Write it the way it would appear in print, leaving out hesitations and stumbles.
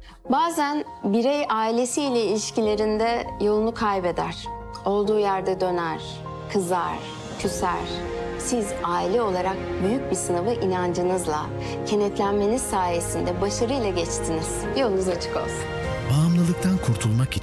Bazen birey ailesiyle ilişkilerinde yolunu kaybeder. Olduğu yerde döner, kızar, küser. Siz aile olarak büyük bir sınavı inancınızla, kenetlenmeniz sayesinde başarıyla geçtiniz. Yolunuz açık olsun. Bağımlılıktan kurtulmak için